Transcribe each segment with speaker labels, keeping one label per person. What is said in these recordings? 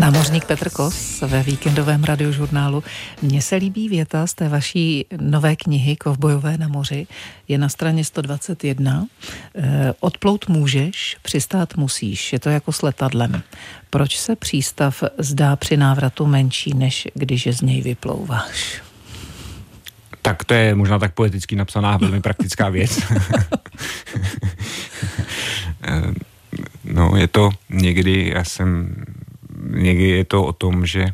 Speaker 1: Námořník Petr Kos ve víkendovém radiožurnálu. Mně se líbí věta z té vaší nové knihy Kovbojové na moři. Je na straně 121. Odplout můžeš, přistát musíš. Je to jako s letadlem. Proč se přístav zdá při návratu menší, než když z něj vyplouváš?
Speaker 2: Tak to je možná tak poeticky napsaná, velmi praktická věc. No, je to někdy je to o tom, že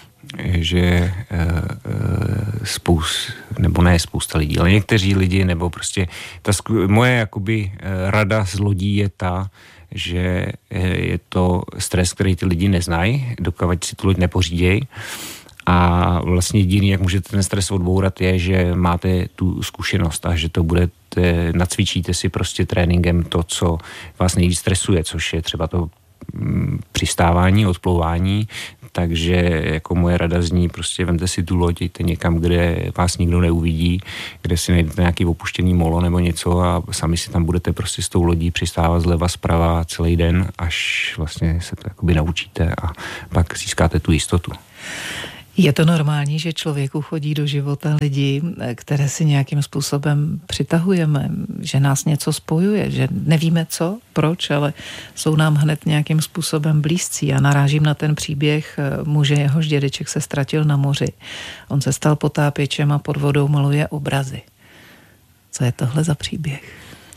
Speaker 2: spousta lidí, ale někteří lidi, nebo prostě moje jakoby rada z lodí je ta, že je to stres, který ty lidi neznají, dokud si tu loď nepořídějí. A vlastně jediný, jak můžete ten stres odbourat, je, že máte tu zkušenost a že to nacvičíte si prostě tréninkem to, co vás nejvíc stresuje, což je třeba to přistávání, odplouvání. Takže jako moje rada zní, prostě vemte si tu loď, jděte někam, kde vás nikdo neuvidí, kde si najdete nějaký opuštěný molo nebo něco a sami si tam budete prostě s tou lodí přistávat zleva, zprava celý den, až vlastně se to jakoby naučíte a pak získáte tu jistotu.
Speaker 1: Je to normální, že člověku chodí do života lidi, které si nějakým způsobem přitahujeme, že nás něco spojuje, že nevíme co, proč, ale jsou nám hned nějakým způsobem blízcí. A narážím na ten příběh muže, jehož dědeček se ztratil na moři. On se stal potápěčem a pod vodou maluje obrazy. Co je tohle za příběh?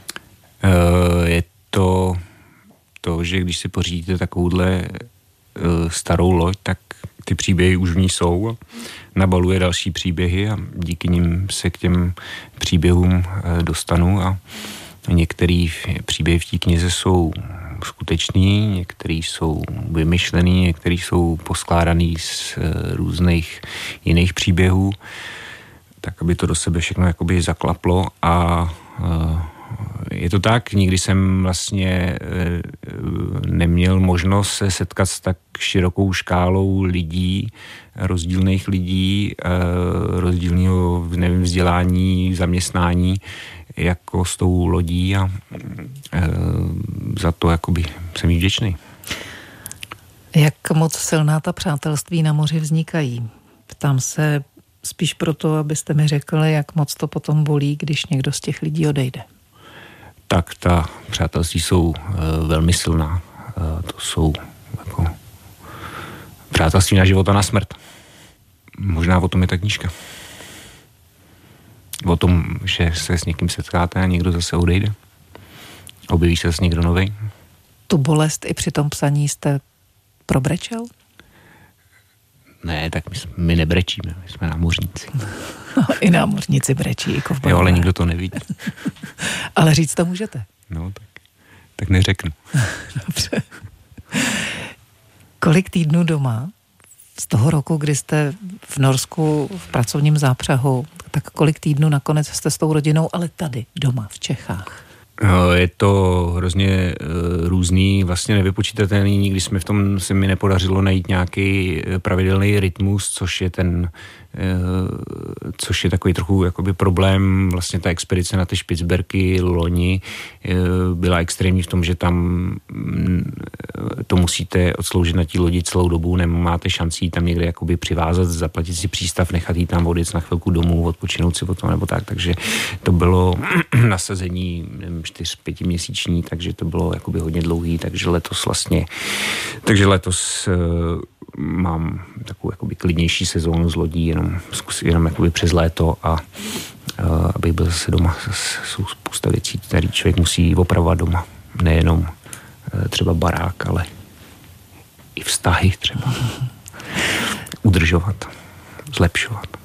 Speaker 2: Je to, že když si pořídíte takovouhle starou loď, tak ty příběhy už v ní jsou, nabaluje další příběhy a díky nim se k těm příběhům dostanu a některé příběhy v té knize jsou skutečný, některé jsou vymyšlený, některé jsou poskládaný z různých jiných příběhů, tak aby to do sebe všechno jakoby zaklaplo a je to tak, nikdy jsem vlastně neměl možnost se setkat s tak širokou škálou lidí, rozdílných lidí, rozdílného vzdělání, zaměstnání, jako s tou lodí a za to jakoby jsem jí vděčný.
Speaker 1: Jak moc silná ta přátelství na moři vznikají? Ptám se spíš proto, abyste mi řekli, jak moc to potom bolí, když někdo z těch lidí odejde.
Speaker 2: Tak ta přátelství jsou velmi silná. To jsou jako přátelství na život a na smrt. Možná o tom je ta knížka. O tom, že se s někým setkáte a někdo zase odejde. Objeví se někdo novej.
Speaker 1: Tu bolest i při tom psaní jste probrečel?
Speaker 2: Ne, tak my nebrečíme, my jsme námořníci.
Speaker 1: I námořníci brečí, i kovbojové.
Speaker 2: Jo, ale nikdo to nevidí.
Speaker 1: Ale říct to můžete.
Speaker 2: No, tak neřeknu.
Speaker 1: Dobře. Kolik týdnů doma z toho roku, kdy jste v Norsku v pracovním zápřehu, tak kolik týdnů nakonec jste s tou rodinou, ale tady, doma, v Čechách?
Speaker 2: Je to hrozně různý, vlastně nevypočítatelný, nikdy se mi nepodařilo najít nějaký pravidelný rytmus, což je takový trochu jakoby problém. Vlastně ta expedice na ty Špicberky loni byla extrémní v tom, že tam to musíte odsloužit na té lodi celou dobu, nemáte šanci tam někde jakoby přivázat, zaplatit si přístav, nechat jí tam odjet na chvilku domů, odpočinout si potom nebo tak, takže to bylo nasazení 4-5 měsíční, takže to bylo jakoby hodně dlouhý, takže letos mám takovou jakoby klidnější sezónu z lodí, jenom jakoby přes léto a abych byl zase doma. Jsou spousta věcí, které člověk musí opravovat doma. Nejenom třeba barák, ale i vztahy třeba. Udržovat, zlepšovat.